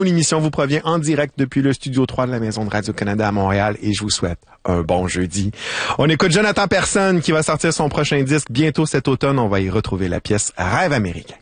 L'émission vous provient en direct depuis le studio 3 de la Maison de Radio-Canada à Montréal et je vous souhaite un bon jeudi. On écoute Jonathan Persson qui va sortir son prochain disque bientôt cet automne. On va y retrouver la pièce Rêve américain.